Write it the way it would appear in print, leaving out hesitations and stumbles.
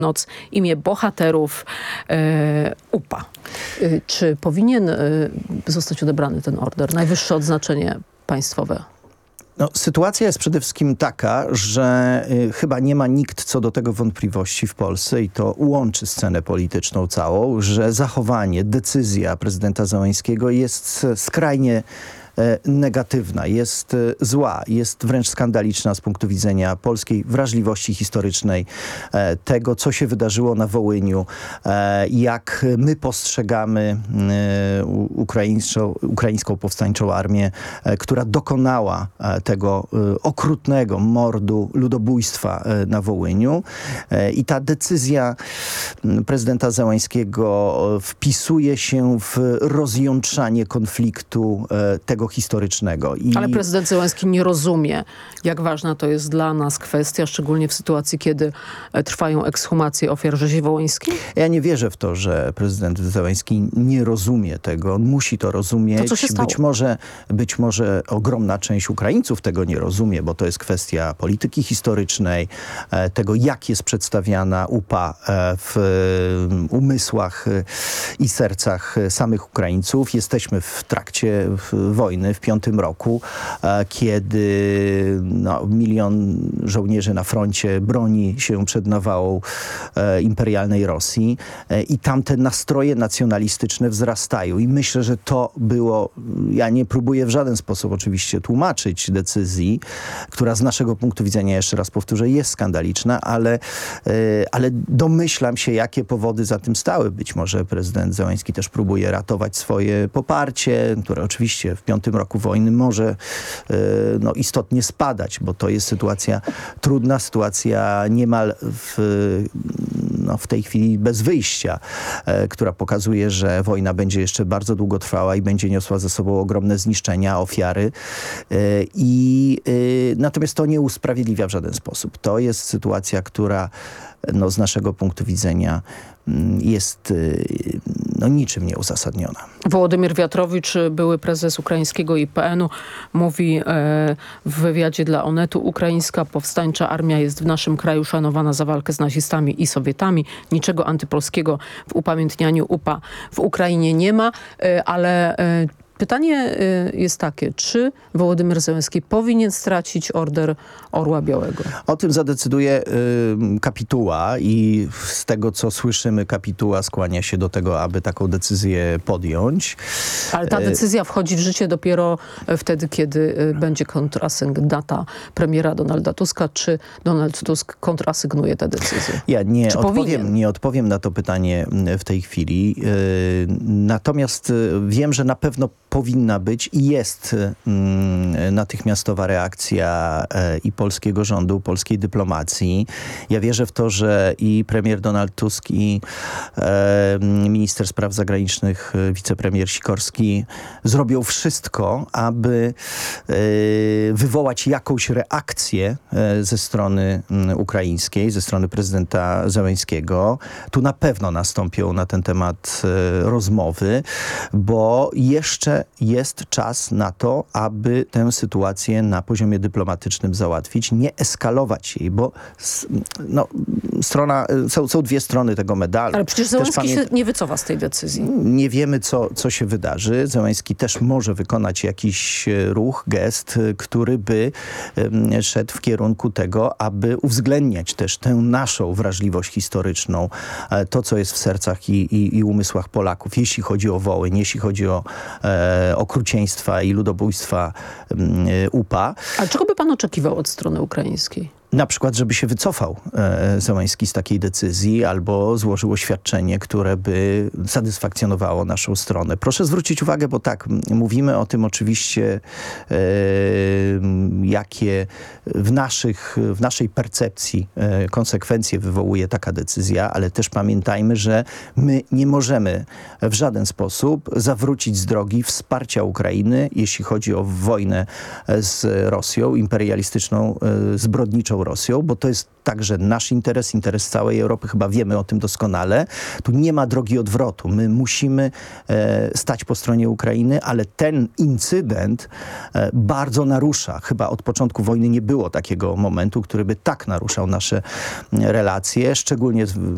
noc imię bohaterów UPA. Czy powinien zostać odebrany ten order? Najwyższe odznaczenie państwowe. No, sytuacja jest przede wszystkim taka, że chyba nie ma nikt co do tego wątpliwości w Polsce i to łączy scenę polityczną całą, że zachowanie, decyzja prezydenta Zełenskiego jest skrajnie negatywna, jest zła, jest wręcz skandaliczna z punktu widzenia polskiej wrażliwości historycznej, tego, co się wydarzyło na Wołyniu, jak my postrzegamy ukraińską powstańczą armię, która dokonała tego okrutnego mordu, ludobójstwa na Wołyniu. I ta decyzja prezydenta Zełenskiego wpisuje się w rozjątrzanie konfliktu tego historycznego. Ale prezydent Zełenski nie rozumie, jak ważna to jest dla nas kwestia, szczególnie w sytuacji, kiedy trwają ekshumacje ofiar rzezi wołyńskiej? Ja nie wierzę w to, że prezydent Zełenski nie rozumie tego. On musi to rozumieć. To co się stało? Być może ogromna część Ukraińców tego nie rozumie, bo to jest kwestia polityki historycznej, tego, jak jest przedstawiana UPA w umysłach i sercach samych Ukraińców. Jesteśmy w trakcie wojny w 5 roku, kiedy 1 milion żołnierzy na froncie broni się przed nawałą imperialnej Rosji i tamte nastroje nacjonalistyczne wzrastają. I myślę, że to było, ja nie próbuję w żaden sposób oczywiście tłumaczyć decyzji, która z naszego punktu widzenia, jeszcze raz powtórzę, jest skandaliczna, ale domyślam się, jakie powody za tym stały. Być może prezydent Zełenski też próbuje ratować swoje poparcie, które oczywiście w 5 roku wojny może istotnie spadać, bo to jest sytuacja trudna, sytuacja niemal w tej chwili bez wyjścia, która pokazuje, że wojna będzie jeszcze bardzo długo trwała i będzie niosła ze sobą ogromne zniszczenia, ofiary. Natomiast to nie usprawiedliwia w żaden sposób. To jest sytuacja, która z naszego punktu widzenia jest niczym nieuzasadniona. Wołodymyr Wiatrowicz, były prezes ukraińskiego IPN-u, mówi w wywiadzie dla Onetu: ukraińska powstańcza armia jest w naszym kraju szanowana za walkę z nazistami i Sowietami. Niczego antypolskiego w upamiętnianiu UPA w Ukrainie nie ma, ale pytanie jest takie, czy Wołodymyr Zełenski powinien stracić order Orła Białego? O tym zadecyduje kapituła i z tego, co słyszymy, kapituła skłania się do tego, aby taką decyzję podjąć. Ale ta decyzja wchodzi w życie dopiero wtedy, kiedy będzie kontrasygnata premiera Donalda Tuska. Czy Donald Tusk kontrasygnuje tę decyzję? Ja nie odpowiem na to pytanie w tej chwili. Natomiast wiem, że na pewno powinna być i jest natychmiastowa reakcja i polskiego rządu, polskiej dyplomacji. Ja wierzę w to, że i premier Donald Tusk, i minister spraw zagranicznych, wicepremier Sikorski zrobią wszystko, aby wywołać jakąś reakcję ze strony ukraińskiej, ze strony prezydenta Zełenskiego. Tu na pewno nastąpią na ten temat rozmowy, bo jeszcze jest czas na to, aby tę sytuację na poziomie dyplomatycznym załatwić, nie eskalować jej, bo są dwie strony tego medalu. Ale przecież Zełenski się nie wycofa z tej decyzji. Nie wiemy, co się wydarzy. Zełenski też może wykonać jakiś ruch, gest, który by szedł w kierunku tego, aby uwzględniać też tę naszą wrażliwość historyczną, to, co jest w sercach i umysłach Polaków, jeśli chodzi o Wołyń, jeśli chodzi o okrucieństwa i ludobójstwa UPA. Ale czego by pan oczekiwał od strony ukraińskiej? Na przykład, żeby się wycofał Zełenski z takiej decyzji albo złożył oświadczenie, które by satysfakcjonowało naszą stronę. Proszę zwrócić uwagę, bo tak, mówimy o tym oczywiście, jakie w naszej percepcji konsekwencje wywołuje taka decyzja, ale też pamiętajmy, że my nie możemy w żaden sposób zawrócić z drogi wsparcia Ukrainy, jeśli chodzi o wojnę z Rosją, imperialistyczną, zbrodniczą Rosją, bo to jest także nasz interes, interes całej Europy, chyba wiemy o tym doskonale. Tu nie ma drogi odwrotu. My musimy stać po stronie Ukrainy, ale ten incydent bardzo narusza. Chyba od początku wojny nie było takiego momentu, który by tak naruszał nasze relacje, szczególnie